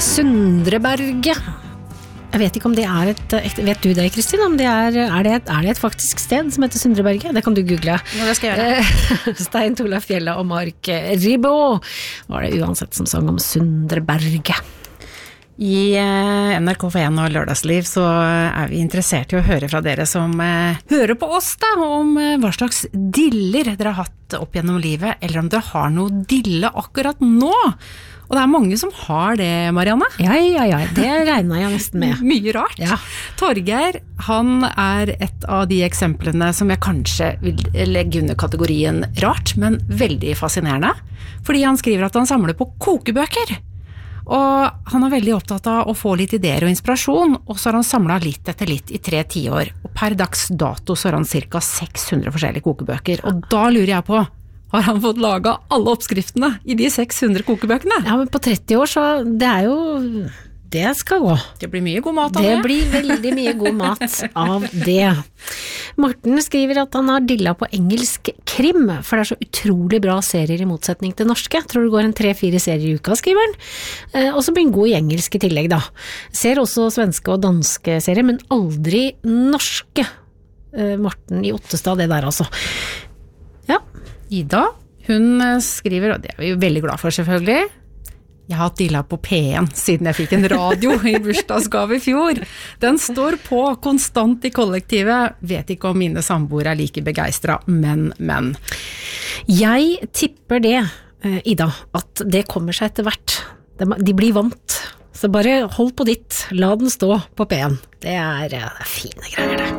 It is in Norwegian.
Sundreberget. Jeg vet ikke om det vet du det, Kristin? Om det er det et faktisk sted som heter Sundreberget? Det kan du google. Ja, det skal jeg gjøre. Stein Torleif Fjella og Mark Ribot var det uansett som sang om Sundreberget. I NRK1 og Lørdagsliv så vi interessert i å høre fra dere som hører på oss da, om hva slags diller dere har hatt opp gjennom livet, eller om dere har noe dille akkurat nå. Og det mange som har det, Marianne. Ja, det regner jeg nesten med. Mye rart. Ja. Torgeir, han et av de eksemplene som jeg kanskje vil legge under kategorien rart, men veldig fascinerende. Fordi han skriver at han samler på kokebøker. Og han veldig opptatt av å få litt ideer og inspirasjon, og så har han samlet litt etter litt i 3 tiår. Og per dags dato så har han cirka 600 forskjellige kokebøker. Og da lurer jeg på, har han fått laget alle oppskriftene i de 600 kokebøkene? Ja, men på 30 år så det skal gå. Det blir mye god mat av det. Det blir veldig mye god mat av det. Morten skriver at han har dilla på engelsk krim, for det så utrolig bra serier i motsetning til norske. Jeg tror det går en 3-4 serier i uka, skriver han. Og så blir han god i engelsk i tillegg da. Ser også svenske og danske serier, men aldri norske. Morten i Ottestad, det der altså. Ja. Ida, hun skriver, og det vi jo veldig glad for selvfølgelig, jeg har hatt dilla på P1 siden jeg fikk en radio i bursdagsgave i fjor. Den står på konstant i kollektivet. Vet ikke om mine samboere like begeistret, men. Jeg tipper det, Ida, at det kommer seg etter hvert. De blir vant. Så bare hold på ditt, la den stå på P1. Det fine greier det.